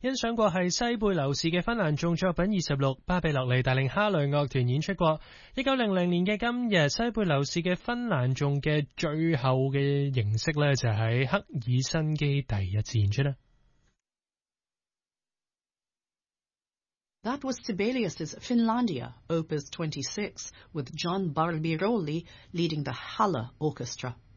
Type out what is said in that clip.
欣賞過係西貝流士嘅芬蘭頌作品26，巴比洛尼帶領哈雷樂團演出過。1900年嘅今日，西貝流士嘅芬蘭頌嘅最後嘅形式呢，就喺赫爾辛基第一次演出啦。 That was Sibelius's Finlandia, Opus 26, with John Barbirolli leading the Halle Orchestra.